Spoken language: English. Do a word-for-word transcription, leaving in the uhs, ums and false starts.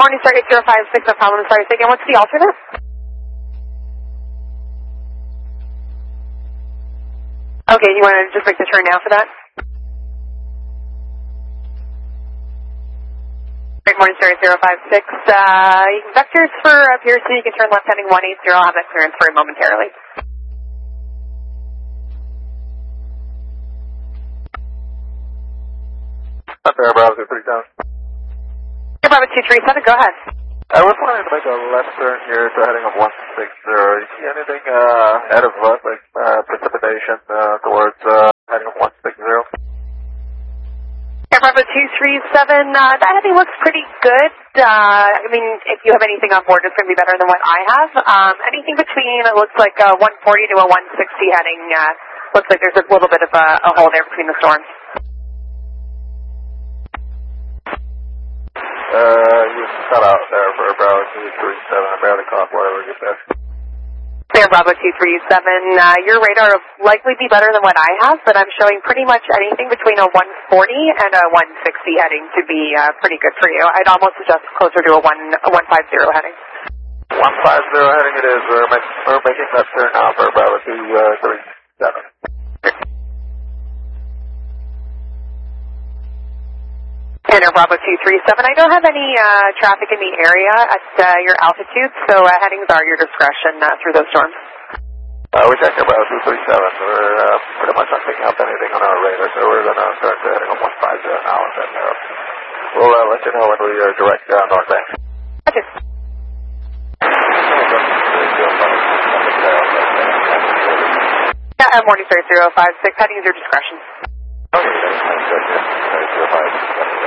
Morning Star eight zero five six, no problem. Sorry, say again, what's the alternate? Okay, you want to just make the turn now for that? Great Morning Star eight zero five six. Uh, vectors for uh, Pearson, you can turn left heading one eight zero. I'll have that clearance for you momentarily. Up there, Bravo two three seven. Hey, Bravo two three seven, go ahead. I was planning to make a left turn here to heading of one six zero. You see anything uh, ahead of us, like uh, precipitation uh, towards uh, heading of one six zero? Hey, Bravo two three seven, uh, that heading looks pretty good. Uh, I mean, if you have anything on board, it's going to be better than what I have. Um, anything between, it looks like a one forty to a one sixty heading. Uh, looks like there's a little bit of a, a hole there between the storms. Uh, you cut out there for Bravo two three seven. I barely caught whatever you said. Clear Bravo two three seven. Uh, your radar will likely be better than what I have, but I'm showing pretty much anything between a one forty and a one sixty heading to be uh, pretty good for you. I'd almost suggest closer to a one a one five zero heading. one five zero heading it is. We're, make, we're making that turn now for Bravo two three seven. Enter Bravo two three seven. I don't have any uh, traffic in the area at uh, your altitude, so uh, headings are your discretion uh, through those storms. Uh, we checked Bravo two three seven. We're uh, pretty much not picking up anything on our radar, so we're going to start heading on one five zero now. And then uh, we'll uh, let you know when we uh, direct uh, northbound. Roger. Yeah, uh, Morning Star zero five six. Heading is your discretion. Okay, thanks. zero five six.